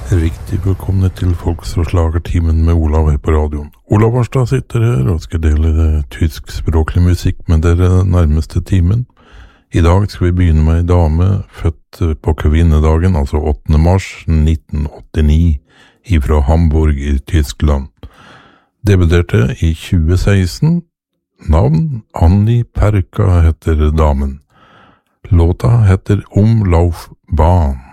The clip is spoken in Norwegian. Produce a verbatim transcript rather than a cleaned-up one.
Riktig velkomne til Folks og Slagertimen med Olav her på radioen. Olav Arstad sitter her og skal dele det tyskspråklig musikk med dere den nærmeste timen. I dag skal vi begynne med en dame født på kvinnedagen, altså åttende mars nitten åttini, fra Hamburg i Tyskland. Debuterte i tjue seksten. Navn Annie Perka heter damen. Låta heter Umlaufbahn.